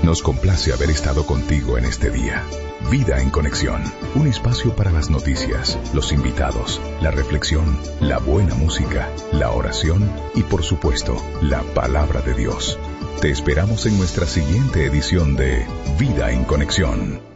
Nos complace haber estado contigo en este día. Vida en Conexión, un espacio para las noticias, los invitados, la reflexión, la buena música, la oración y, por supuesto, la palabra de Dios. Te esperamos en nuestra siguiente edición de Vida en Conexión.